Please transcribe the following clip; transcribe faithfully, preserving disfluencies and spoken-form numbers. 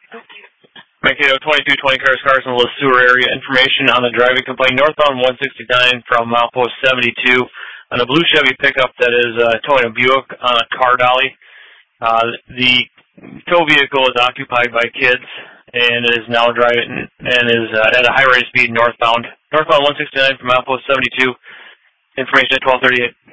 Mankato twenty-two twenty Cars Carson, Le Sewer area. Information on the driving complaint northbound one sixty-nine from milepost seventy-two on a blue Chevy pickup that is uh, towing a Buick on a car dolly. Uh, the tow vehicle is occupied by kids and is now driving and is uh, at a high rate of speed northbound. Northbound one sixty-nine from milepost seventy-two. Information at twelve thirty-eight